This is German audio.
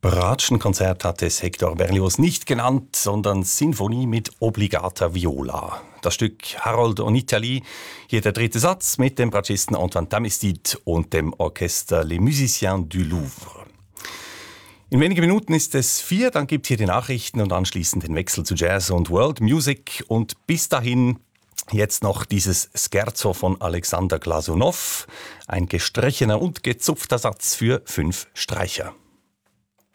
Bratschenkonzert hat es Hector Berlioz nicht genannt, sondern Sinfonie mit obligata Viola. Das Stück Harold en Italie, hier der dritte Satz mit dem Bratschisten Antoine Tamistid und dem Orchester Les Musiciens du Louvre. In wenigen Minuten ist es 4, dann gibt hier die Nachrichten und anschließend den Wechsel zu Jazz und World Music. Und bis dahin jetzt noch dieses Scherzo von Alexander Glasunow, ein gestrichener und gezupfter Satz für 5 Streicher.